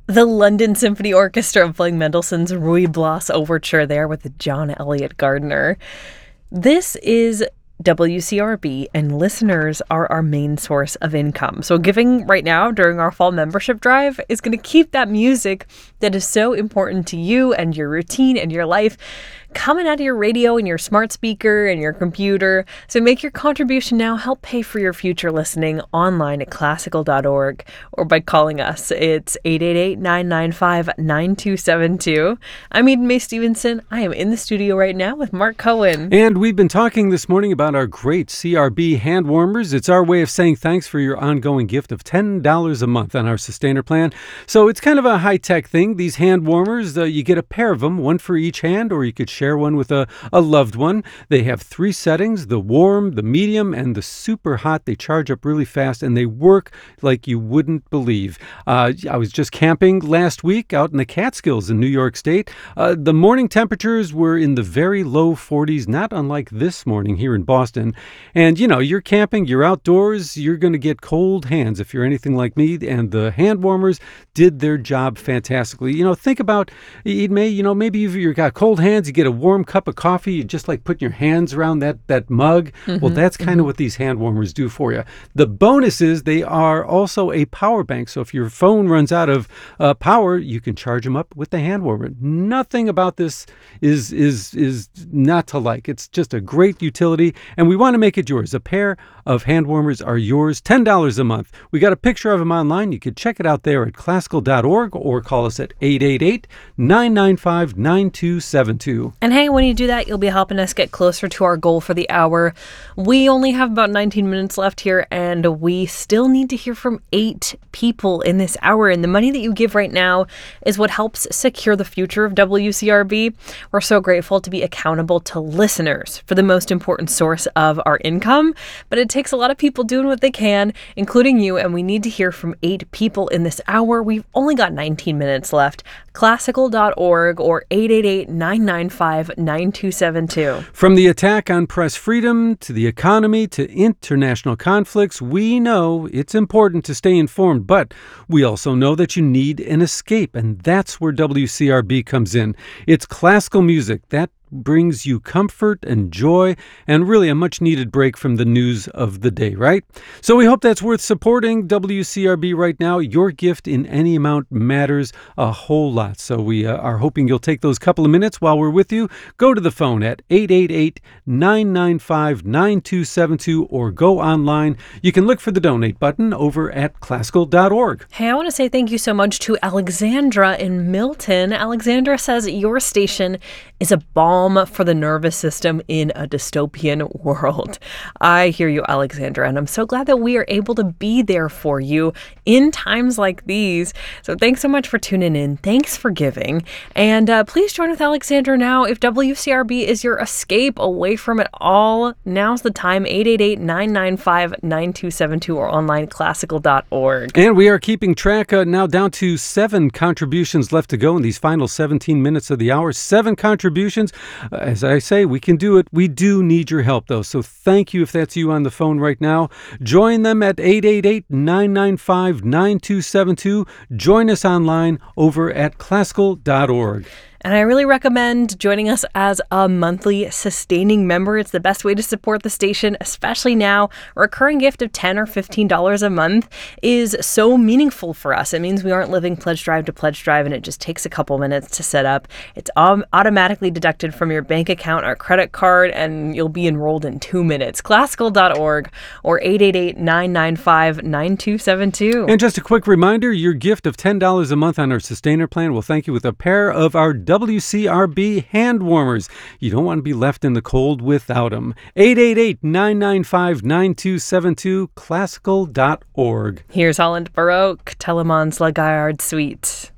The London Symphony Orchestra playing Mendelssohn's Ruy Blas Overture there with John Elliott Gardner. This is WCRB, and listeners are our main source of income. So giving right now during our fall membership drive is going to keep that music that is so important to you and your routine and your life coming out of your radio and your smart speaker and your computer. So make your contribution now. Help pay for your future listening online at classical.org or by calling us. It's 888-995-9272. I'm Eden Mae Stevenson. I am in the studio right now with Mark Cohen. And we've been talking this morning about our great CRB hand warmers. It's our way of saying thanks for your ongoing gift of $10 a month on our Sustainer plan. So it's kind of a high-tech thing. These hand warmers, you get a pair of them, one for each hand, or you could share one with a loved one. They have 3 settings, the warm, the medium, and the super hot. They charge up really fast, and they work like you wouldn't believe. I was just camping last week out in the Catskills in New York State. The morning temperatures were in the very low 40s, not unlike this morning here in Boston. And, you're camping, you're outdoors, you're going to get cold hands if you're anything like me, and the hand warmers did their job fantastically. Think about, Eden Mae, maybe you've got cold hands, you get a warm cup of coffee, you just like putting your hands around that mug. Well, that's kind of what these hand warmers do for you. The bonus is they are also a power bank. So if your phone runs out of power, you can charge them up with the hand warmer. Nothing about this is not to like. It's just a great utility, and we want to make it yours. A pair of hand warmers are yours, $10 a month. We got a picture of them online. You can check it out there at classical.org or call us at 888-995-9272. And hey, when you do that, you'll be helping us get closer to our goal for the hour. We only have about 19 minutes left here, and we still need to hear from 8 people in this hour. And the money that you give right now is what helps secure the future of WCRB. We're so grateful to be accountable to listeners for the most important source of our income. But it takes a lot of people doing what they can, including you, and we need to hear from 8 people in this hour. We've only got 19 minutes left. Classical.org or 888-995-9272. From the attack on press freedom to the economy to international conflicts, we know it's important to stay informed, but we also know that you need an escape, and that's where WCRB comes in. It's classical music that brings you comfort and joy and really a much needed break from the news of the day, right? So we hope that's worth supporting WCRB right now. Your gift in any amount matters a whole lot. So we are hoping you'll take those couple of minutes while we're with you. Go to the phone at 888-995-9272 or go online. You can look for the donate button over at classical.org. Hey, I want to say thank you so much to Alexandra in Milton. Alexandra says your station is a balm for the nervous system in a dystopian world. I hear you, Alexandra, and I'm so glad that we are able to be there for you in times like these. So thanks so much for tuning in. Thanks for giving. And please join with Alexandra now. If WCRB is your escape away from it all, now's the time. 888-995-9272 or online classical.org. And we are keeping track now down to 7 contributions left to go in these final 17 minutes of the hour. 7 contributions. As I say, we can do it. We do need your help, though. So thank you if that's you on the phone right now. Join them at 888-995-9272. Join us online over at classical.org. And I really recommend joining us as a monthly sustaining member. It's the best way to support the station, especially now. A recurring gift of $10 or $15 a month is so meaningful for us. It means we aren't living pledge drive to pledge drive, and it just takes a couple minutes to set up. It's automatically deducted from your bank account or credit card, and you'll be enrolled in 2 minutes. Classical.org or 888-995-9272. And just a quick reminder, your gift of $10 a month on our Sustainer plan will thank you with a pair of our WCRB hand warmers. You don't want to be left in the cold without them. 888-995-9272, classical.org. Here's Holland Baroque, Telemans La Gaillarde Suite.